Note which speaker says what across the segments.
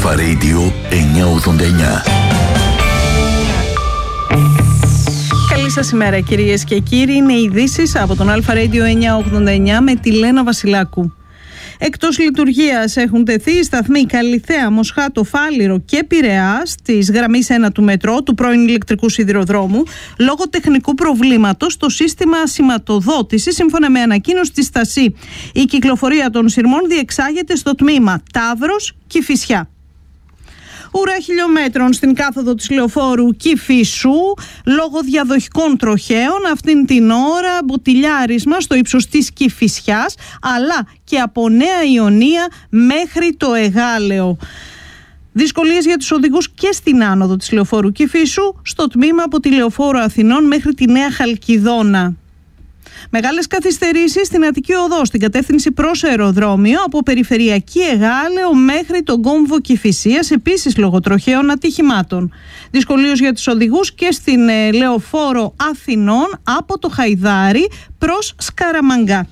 Speaker 1: Αλφα Radio 989.
Speaker 2: Καλή σας ημέρα κυρίες και κύριοι. Είναι οι ειδήσεις από τον Αλφα Radio 989 με τη Λένα Βασιλάκου. Εκτός λειτουργίας έχουν τεθεί οι σταθμοί Καλιθέα, Μοσχάτο, Φάληρο και Πειραιάς της γραμμής 1 του μετρό, του πρώην ηλεκτρικού σιδηροδρόμου, λόγω τεχνικού προβλήματος στο σύστημα σηματοδότησης, σύμφωνα με ανακοίνωση της ΣΤΑΣΥ. Η κυκλοφορία των σειρμών διεξάγεται στο τμήμα Ταύρος Κηφισιά. Ουρά χιλιόμετρων στην κάθοδο της λεωφόρου Κηφισού λόγω διαδοχικών τροχαίων. Αυτήν την ώρα μποτιλιάρισμα στο ύψος της Κηφισιάς, αλλά και από Νέα Ιωνία μέχρι το Εγάλεο. Δυσκολίες για τους οδηγούς και στην άνοδο της λεωφόρου Κηφισού, στο τμήμα από τη λεωφόρο Αθηνών μέχρι τη Νέα Χαλκιδόνα. Μεγάλες καθυστερήσεις στην Αττική Οδό, στην κατεύθυνση προς αεροδρόμιο, από περιφερειακή Εγάλεο μέχρι τον κόμβο Κηφισίας, επίσης λόγω τροχαίων ατυχημάτων. Δυσκολίες για τους οδηγούς και στην λεωφόρο Αθηνών από το Χαϊδάρι προς Σκαραμαγκά.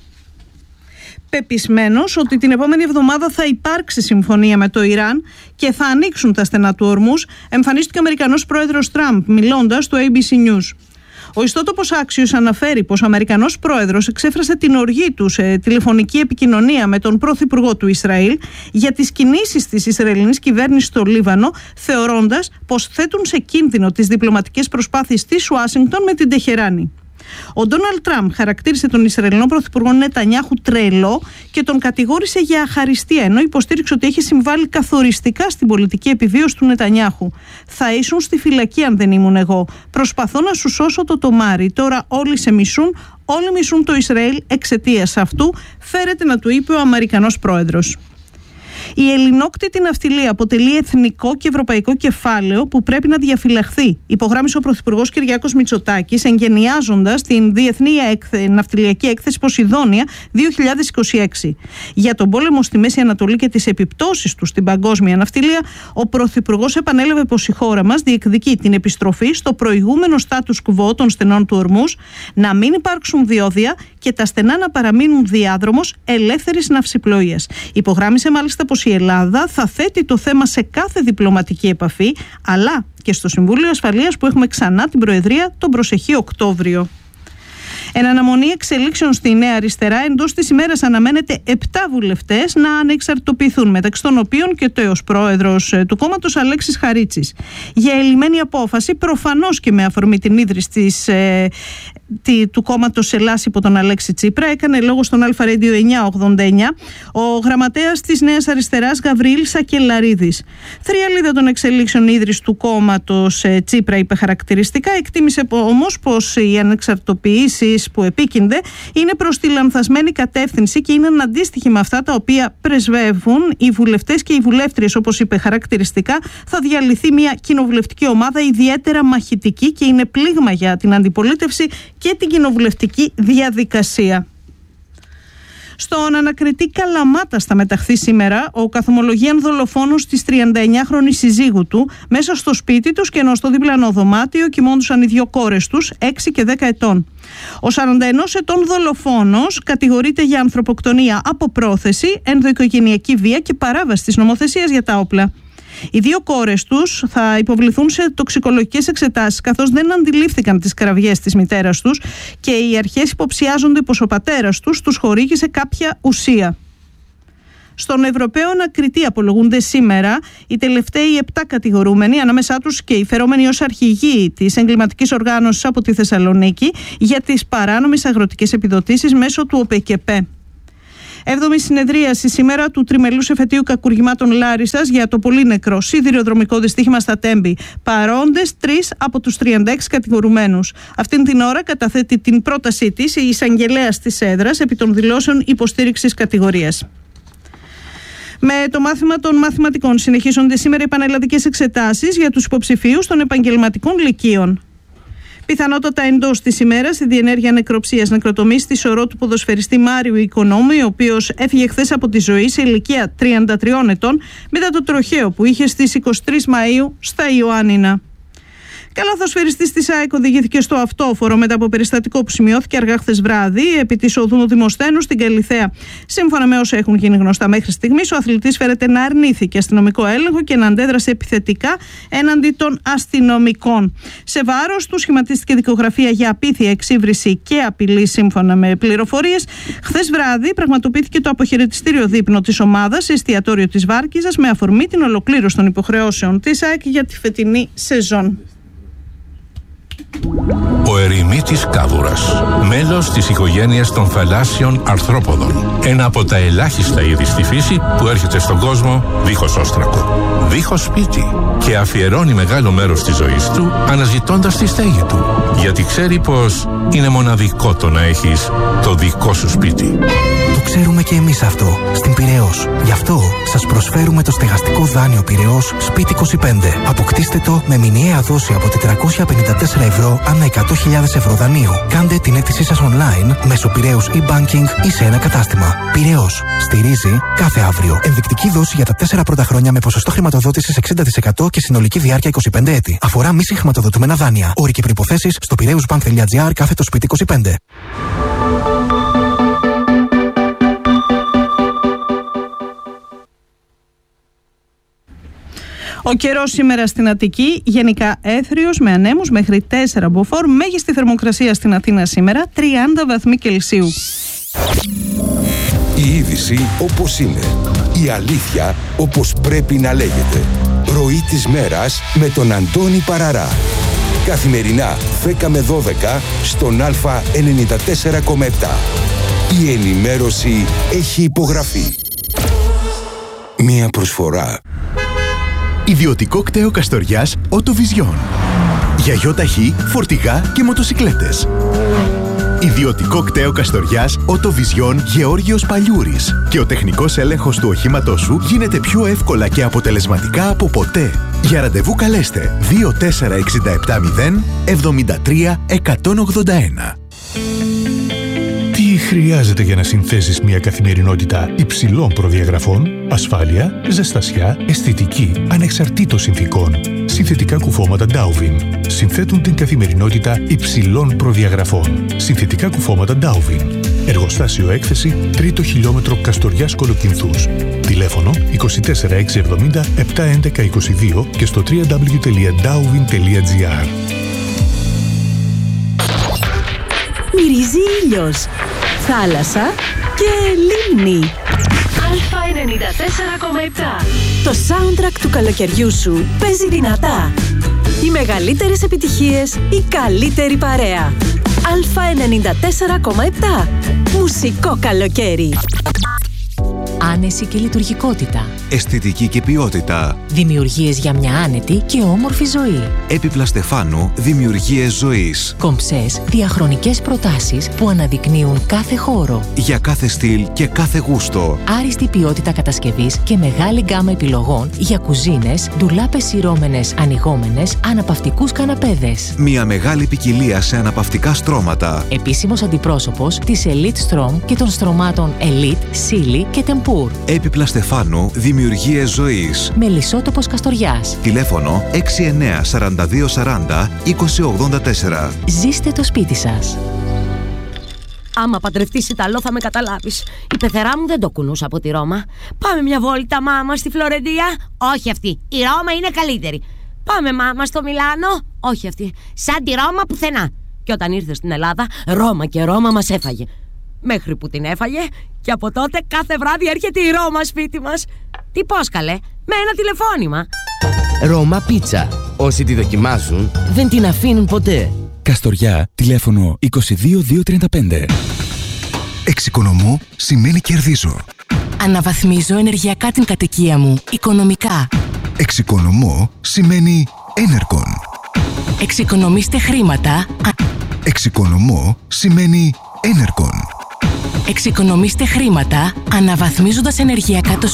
Speaker 2: Πεπισμένος ότι την επόμενη εβδομάδα θα υπάρξει συμφωνία με το Ιράν και θα ανοίξουν τα στενά του Ορμούζ, εμφανίστηκε ο Αμερικανός πρόεδρος Τραμπ μιλώντας στο ABC News. Ο ιστότοπος Axios αναφέρει πως ο Αμερικανός πρόεδρος εξέφρασε την οργή του σε τηλεφωνική επικοινωνία με τον πρωθυπουργό του Ισραήλ για τις κινήσεις της Ισραηλινής κυβέρνησης στο Λίβανο, θεωρώντας πως θέτουν σε κίνδυνο τις διπλωματικές προσπάθειες της Ουάσιγκτον με την Τεχεράνη. Ο Ντόναλντ Τραμπ χαρακτήρισε τον Ισραηλινό πρωθυπουργό Νετανιάχου τρελό και τον κατηγόρησε για αχαριστία, ενώ υποστήριξε ότι έχει συμβάλει καθοριστικά στην πολιτική επιβίωση του Νετανιάχου. Θα ήσουν στη φυλακή αν δεν ήμουν εγώ. Προσπαθώ να σου σώσω το τομάρι. Τώρα όλοι σε μισούν, όλοι μισούν το Ισραήλ εξαιτίας αυτού, φέρεται να του είπε ο Αμερικανός πρόεδρος. Η ελληνόκτητη ναυτιλία αποτελεί εθνικό και ευρωπαϊκό κεφάλαιο που πρέπει να διαφυλαχθεί, υπογράμμισε ο Πρωθυπουργός Κυριάκος Μητσοτάκης, εγκαινιάζοντας την Διεθνή Ναυτιλιακή Έκθεση Ποσειδόνια 2026. Για τον πόλεμο στη Μέση Ανατολή και τις επιπτώσεις του στην παγκόσμια ναυτιλία, ο Πρωθυπουργός επανέλαβε πως η χώρα μας διεκδικεί την επιστροφή στο προηγούμενο status quo των στενών του Ορμούζ, να μην υπάρξουν διόδια και τα στενά να παραμείνουν διάδρομος ελεύθερης ναυσιπλοείας. Υπογράμμισε μάλιστα πως η Ελλάδα θα θέτει το θέμα σε κάθε διπλωματική επαφή, αλλά και στο Συμβούλιο Ασφαλείας που έχουμε ξανά την Προεδρία τον προσεχή Οκτώβριο. Εν αναμονή εξελίξεων στη Νέα Αριστερά, εντός της ημέρας αναμένεται 7 βουλευτές να ανεξαρτητοποιηθούν, μεταξύ των οποίων και ο τέος πρόεδρος του κόμματος Αλέξης Χαρίτσης. Για ελλημένη απόφαση, προφανώς και με αφορμή την ίδρυση του κόμματος Ελλάς υπό τον Αλέξη Τσίπρα, έκανε λόγο στον Αλφα Radio 989 ο γραμματέας της Νέας Αριστεράς Γαβριήλ Σακελαρίδης. Θριαλίδα των εξελίξεων ίδρυση του κόμματος Τσίπρα, είπε χαρακτηριστικά, εκτίμησε όμως πως οι ανεξαρτητοποιήσεις που επίκυνται είναι προς τη λανθασμένη κατεύθυνση και είναι αντίστοιχοι με αυτά τα οποία πρεσβεύουν οι βουλευτές και οι βουλεύτριες. Όπως είπε χαρακτηριστικά, θα διαλυθεί μια κοινοβουλευτική ομάδα ιδιαίτερα μαχητική και είναι πλήγμα για την αντιπολίτευση και την κοινοβουλευτική διαδικασία. Στον ανακριτή Καλαμάτα θα μεταχθεί σήμερα ο καθομολογίαν δολοφόνος της 39χρονης συζύγου του μέσα στο σπίτι τους, και ενώ στο διπλανό δωμάτιο κοιμόντουσαν οι δύο κόρες τους, 6 και 10 ετών. Ο 41 ετών δολοφόνος κατηγορείται για ανθρωποκτονία από πρόθεση, ενδοοικογενειακή βία και παράβαση της νομοθεσίας για τα όπλα. Οι δύο κόρες τους θα υποβληθούν σε τοξικολογικές εξετάσεις, καθώς δεν αντιλήφθηκαν τις κραυγές της μητέρας τους και οι αρχές υποψιάζονται πως ο πατέρας τους χορήγησε κάποια ουσία. Στον Ευρωπαίο ανακριτή απολογούνται σήμερα οι τελευταίοι 7 κατηγορούμενοι, ανάμεσά τους και οι φερόμενοι ως αρχηγοί της εγκληματικής οργάνωσης από τη Θεσσαλονίκη για τις παράνομες αγροτικές επιδοτήσεις μέσω του ΟΠΕΚΕΠΕ. 7η συνεδρίαση σήμερα του τριμελούς εφετείου κακουργημάτων Λάρισσας για το πολύ νεκρό σιδηροδρομικό δυστύχημα στα Τέμπη. Παρόντες 3 από τους 36 κατηγορουμένους. Αυτήν την ώρα καταθέτει την πρότασή της η εισαγγελέας της έδρας επί των δηλώσεων υποστήριξης κατηγορίας. Με το μάθημα των μαθηματικών συνεχίζονται σήμερα οι πανελλαδικές εξετάσεις για τους υποψηφίους των επαγγελματικών λυκείων. Πιθανότατα εντός της ημέρας η διενέργεια νεκροψίας νεκροτομής στη σωρό του ποδοσφαιριστή Μάριου Οικονόμου, ο οποίος έφυγε χθες από τη ζωή σε ηλικία 33 ετών μετά το τροχαίο που είχε στις 23 Μαΐου στα Ιωάννινα. Καλαθοσφαιριστής της ΑΕΚ οδηγήθηκε στο αυτόφορο μετά από περιστατικό που σημειώθηκε αργά χθες βράδυ επί της οδού Δημοσθένου στην Καλιθέα. Σύμφωνα με όσα έχουν γίνει γνωστά μέχρι στιγμής, ο αθλητής φέρεται να αρνήθηκε αστυνομικό έλεγχο και να αντέδρασε επιθετικά έναντι των αστυνομικών. Σε βάρος του σχηματίστηκε δικογραφία για απίθεια, εξύβριση και απειλή, σύμφωνα με πληροφορίες. Χθες βράδυ πραγματοποιήθηκε το αποχαιρετιστήριο δείπνο της ομάδας σε εστιατόριο της Βάρκιζας με αφορμή την ολοκλήρωση των υποχρεώσεων της ΑΕΚ για τη φετινή σεζόν.
Speaker 3: Ο ερημίτης κάβουρας, μέλος της οικογένειας των θαλάσσιων αρθρόποδων. Ένα από τα ελάχιστα είδη στη φύση που έρχεται στον κόσμο δίχως όστρακο, δίχως σπίτι και αφιερώνει μεγάλο μέρος της ζωής του αναζητώντας τη στέγη του. Γιατί ξέρει πως είναι μοναδικό το να έχεις το δικό σου σπίτι.
Speaker 4: Το ξέρουμε και εμείς αυτό στην Πειραιώς. Γι' αυτό σας προσφέρουμε το στεγαστικό δάνειο Πειραιώς Σπίτι 25. Αποκτήστε το με μηνιαία δόση από 454 ευρώ ανά 100.000 ευρώ δανείου. Κάντε την αίτησή σας online μέσω Πειραιώς e-banking ή σε ένα κατάστημα. Πειραιώς. Στηρίζει κάθε αύριο. Ενδεικτική δόση για τα 4 πρώτα χρόνια με ποσοστό χρηματοδότησης 60% και συνολική διάρκεια 25 έτη. Αφορά μη συγχρηματοδοτούμενα δάνεια. Όροι και προϋποθέσεις στο piraeusbank.gr/Σπίτι 25.
Speaker 2: Ο καιρός σήμερα στην Αττική, γενικά έθριος με ανέμους μέχρι 4 μποφόρ, μέγιστη θερμοκρασία στην Αθήνα σήμερα 30 βαθμοί Κελσίου.
Speaker 5: Η είδηση όπως είναι, η αλήθεια όπως πρέπει να λέγεται. Πρωί της μέρας με τον Αντώνη Παραρά. Καθημερινά 10 με 12 στον Α94,7. Η ενημέρωση έχει υπογραφεί. Μία προσφορά.
Speaker 1: Ιδιωτικό κτέο Καστοριάς Οτοβιζιόν. Για γιοταχή, φορτηγά και μοτοσικλέτες. Ιδιωτικό κτέο Καστοριάς Οτοβιζιόν Γεώργιος Παλιούρης. Και ο τεχνικός έλεγχος του οχήματός σου γίνεται πιο εύκολα και αποτελεσματικά από ποτέ. Για ραντεβού καλέστε 24670 73 181.
Speaker 6: Τι χρειάζεται για να συνθέσεις μια καθημερινότητα υψηλών προδιαγραφών? Ασφάλεια, ζεστασιά, αισθητική, ανεξαρτήτως συνθήκων. Συνθετικά κουφώματα Dowvin συνθέτουν την καθημερινότητα υψηλών προδιαγραφών. Συνθετικά κουφώματα Dowvin. Εργοστάσιο έκθεση 3ο χιλιόμετρο Καστοριάς Κολοκυνθούς. Τηλέφωνο 24670 711 22 και στο www.dowvin.gr.
Speaker 7: Μυρίζει ήλιος, θάλασσα και λίμνη. Α94,7. Το soundtrack του καλοκαιριού σου παίζει δυνατά. Οι μεγαλύτερες επιτυχίες, η καλύτερη παρέα. Α94,7. Μουσικό καλοκαίρι.
Speaker 8: Άνεση και λειτουργικότητα.
Speaker 9: Αισθητική και ποιότητα.
Speaker 8: Δημιουργίες για μια άνετη και όμορφη ζωή.
Speaker 9: Έπιπλα Στεφάνου, δημιουργίες ζωής.
Speaker 8: Κομψές, διαχρονικές προτάσεις που αναδεικνύουν κάθε χώρο.
Speaker 9: Για κάθε στυλ και κάθε γούστο.
Speaker 8: Άριστη ποιότητα κατασκευής και μεγάλη γκάμα επιλογών για κουζίνες, ντουλάπες σειρώμενες, ανοιγόμενες, αναπαυτικούς καναπέδες.
Speaker 9: Μια μεγάλη ποικιλία σε αναπαυτικά στρώματα.
Speaker 8: Επίσημος αντιπρόσωπος της Elite Strom και των στρωμάτων Elite, Silly και Tempur.
Speaker 9: Έπιπλα Στεφάνου, δημιουργίες ζωής.
Speaker 8: Μελισσότοπος Καστοριάς.
Speaker 9: Τηλέφωνο 69 42 40 20 84.
Speaker 8: Ζήστε το σπίτι σας.
Speaker 7: Άμα παντρευτείς Ιταλό θα με καταλάβεις. Η πεθερά μου δεν το κουνούσε από τη Ρώμα. Πάμε μια βόλτα, μάμα, στη Φλωρεντία. Όχι αυτή. Η Ρώμα είναι καλύτερη. Πάμε, μάμα, στο Μιλάνο. Όχι αυτή. Σαν τη Ρώμα πουθενά. Και όταν ήρθε στην Ελλάδα, Ρώμα και Ρώμα μας έφαγε. Μέχρι που την έφαγε και από τότε κάθε βράδυ έρχεται η Ρώμα σπίτι μας. Τι πώς καλέ, με ένα τηλεφώνημα.
Speaker 10: Ρώμα Πίτσα. Όσοι τη δοκιμάζουν δεν την αφήνουν ποτέ.
Speaker 11: Καστοριά, τηλέφωνο 22235.
Speaker 5: Εξοικονομώ σημαίνει κερδίζω.
Speaker 8: Αναβαθμίζω ενεργειακά την κατοικία μου, οικονομικά.
Speaker 5: Εξοικονομώ σημαίνει Enercon.
Speaker 8: Εξοικονομήστε χρήματα.
Speaker 5: Εξοικονομώ σημαίνει Enercon.
Speaker 8: Εξοικονομήστε χρήματα αναβαθμίζοντας ενεργειακά το